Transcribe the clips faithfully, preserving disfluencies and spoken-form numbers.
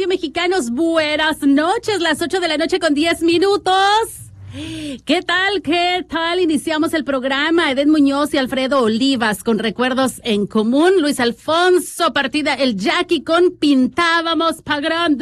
Mexicanos, buenas noches, las ocho de la noche con diez minutos. ¿Qué tal? ¿Qué tal? Iniciamos el programa. Eden Muñoz y Alfredo Olivas con recuerdos en común. Luis Alfonso Partida, el Jackie con Pintábamos pa' Grande.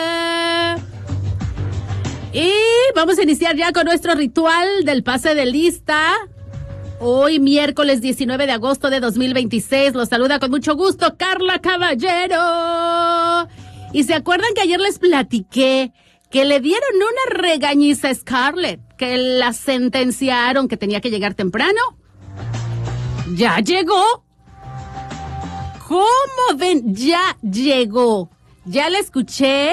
Y vamos a iniciar ya con nuestro ritual del pase de lista. Hoy, miércoles diecinueve de agosto de dos mil veintiséis, los saluda con mucho gusto Carla Caballero. Y se acuerdan que ayer les platiqué que le dieron una regañiza a Scarlett, que la sentenciaron, que tenía que llegar temprano. ¿Ya llegó? ¿Cómo ven? Ya llegó. Ya la escuché.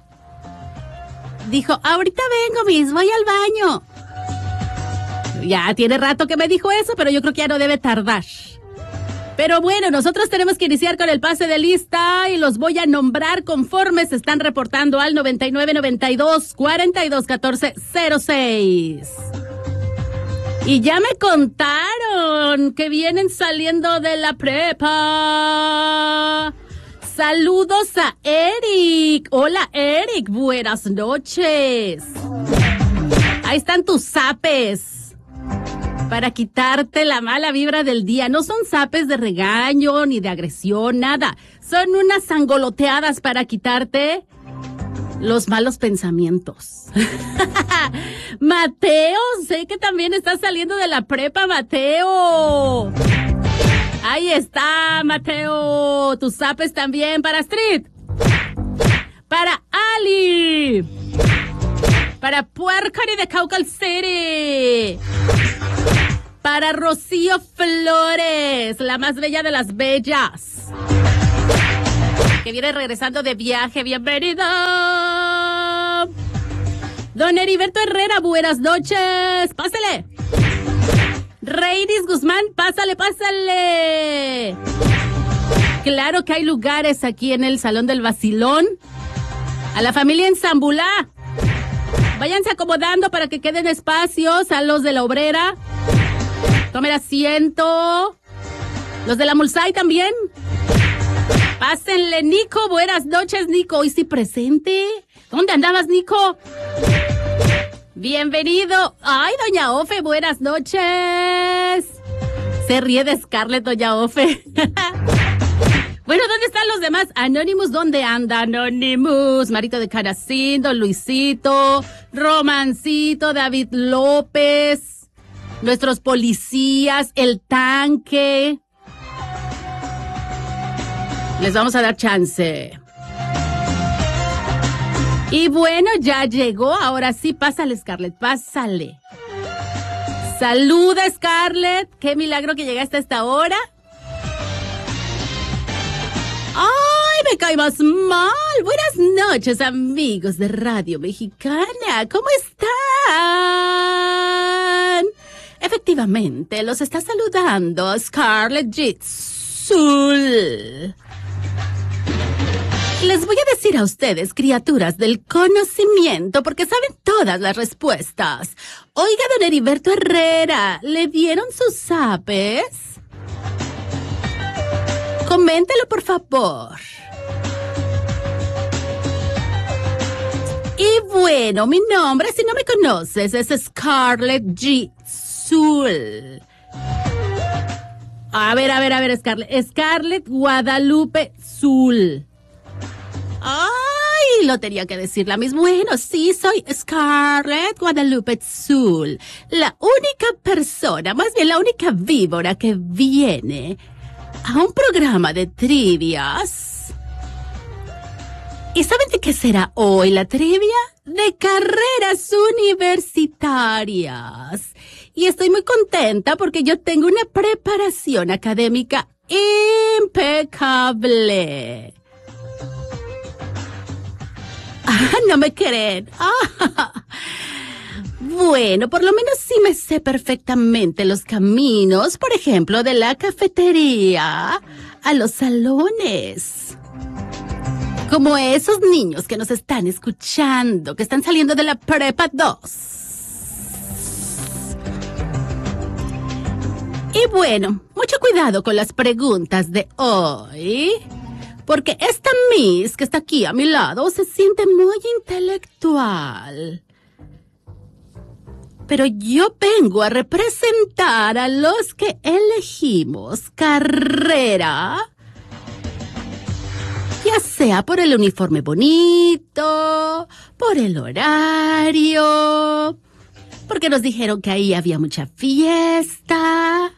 Dijo, ahorita vengo, mis, voy al baño. Ya tiene rato que me dijo eso, pero yo creo que ya no debe tardar. Pero bueno, nosotros tenemos que iniciar con el pase de lista y los voy a nombrar conforme se están reportando al noventa y nueve noventa y dos cuarenta y dos catorce cero seis. Y ya me contaron que vienen saliendo de la prepa. Saludos a Eric. Hola, Eric. Buenas noches. Ahí están tus zapes para quitarte la mala vibra del día. No son zapes de regaño ni de agresión, nada. Son unas sangoloteadas para quitarte los malos pensamientos. Mateo, sé que también estás saliendo de la prepa, Mateo. Ahí está, Mateo. Tus zapes también para Street. Para Ali. Para Puercari de Caucal City. Para Rocío Flores, la más bella de las bellas, que viene regresando de viaje. Bienvenida. Don Heriberto Herrera, buenas noches. Pásale. Reiris Guzmán, pásale, pásale. Claro que hay lugares aquí en el Salón del Vacilón. A la familia en Zambulá, váyanse acomodando para que queden espacios. A los de la Obrera, tomen asiento. Los de la Mulsay también. Pásenle, Nico. Buenas noches, Nico. Hoy sí presente. ¿Dónde andabas, Nico? Bienvenido. Ay, doña Ofe, buenas noches. Se ríe de Scarlett, doña Ofe. Bueno, ¿dónde están los demás? Anonymous, ¿dónde anda Anonymous? Marito de Caracín, don Luisito, Romancito, David López, nuestros policías, el tanque. Les vamos a dar chance. Y bueno, ya llegó. Ahora sí, pásale, Scarlett, pásale. Saluda, Scarlett. Qué milagro que llegaste a esta hora. ¡Ay, me cae más mal! Buenas noches, amigos de Radio Mexicana. ¿Cómo están? Efectivamente, los está saludando Scarlett Jitsul. Les voy a decir a ustedes, criaturas del conocimiento, porque saben todas las respuestas. Oiga, don Heriberto Herrera, ¿le dieron sus zapes? Coméntelo, por favor. Y bueno, mi nombre, si no me conoces, es Scarlett Jitsul. A ver, a ver, a ver, Scarlett. Scarlett Guadalupe Zul. Ay, lo tenía que decir la misma. Bueno, sí, soy Scarlett Guadalupe Zul. La única persona, más bien la única víbora que viene a un programa de trivias. ¿Y saben de qué será hoy la trivia? De carreras universitarias. Y estoy muy contenta porque yo tengo una preparación académica impecable. Ah, no me creen. Ah. Bueno, por lo menos sí me sé perfectamente los caminos, por ejemplo, de la cafetería a los salones. Como esos niños que nos están escuchando, que están saliendo de la prepa dos. Y bueno, mucho cuidado con las preguntas de hoy, Porque esta Miss que está aquí a mi lado se siente muy intelectual. Pero yo vengo a representar a los que elegimos carrera, ya sea por el uniforme bonito, por el horario, porque nos dijeron que ahí había mucha fiesta.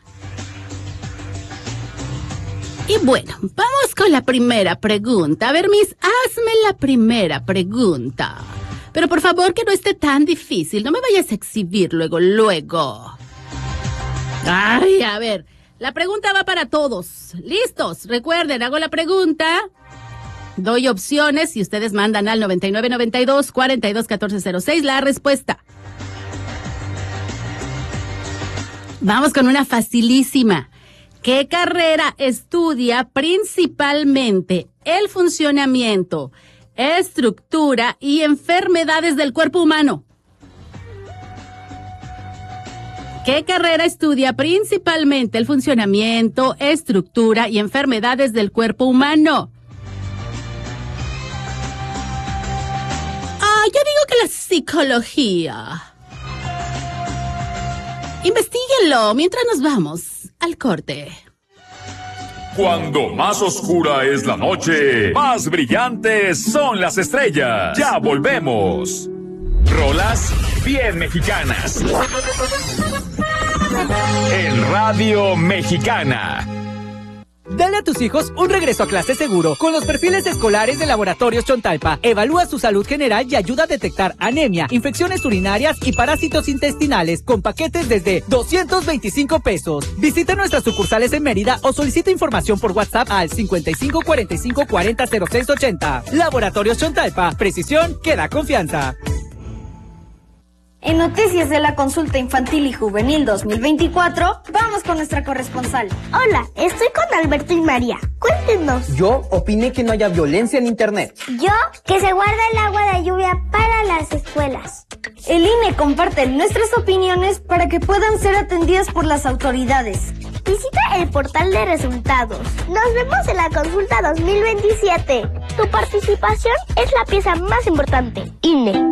Y bueno, vamos con la primera pregunta. A ver, Miss, hazme la primera pregunta. Pero por favor que no esté tan difícil, no me vayas a exhibir luego, luego. Ay, a ver, la pregunta va para todos. ¿Listos? Recuerden, hago la pregunta, doy opciones y ustedes mandan al noventa y nueve noventa y dos, cuarenta y dos, catorce cero seis la respuesta. Vamos con una facilísima. ¿Qué carrera estudia principalmente el funcionamiento, estructura y enfermedades del cuerpo humano? ¿Qué carrera estudia principalmente el funcionamiento, estructura y enfermedades del cuerpo humano? Ah, yo digo que la psicología. Investíguenlo mientras nos vamos al corte. Cuando más oscura es la noche, más brillantes son las estrellas. Ya volvemos. Rolas bien mexicanas. En Radio Mexicana. Dale a tus hijos un regreso a clase seguro con los perfiles escolares de Laboratorios Chontalpa. Evalúa su salud general y ayuda a detectar anemia, infecciones urinarias y parásitos intestinales con paquetes desde doscientos veinticinco pesos. Visita nuestras sucursales en Mérida o solicita información por WhatsApp al cincuenta y cinco cuarenta y cinco cuarenta cero seis ochenta. Laboratorios Chontalpa. Precisión que da confianza. En Noticias de la Consulta Infantil y Juvenil dos mil veinticuatro, vamos con nuestra corresponsal. Hola, estoy con Alberto y María. Cuéntenos. Yo opiné que no haya violencia en Internet. Yo, que se guarda el agua de lluvia para las escuelas. El I N E comparte nuestras opiniones para que puedan ser atendidas por las autoridades. Visita el portal de resultados. Nos vemos en la consulta dos mil veintisiete. Tu participación es la pieza más importante. I N E.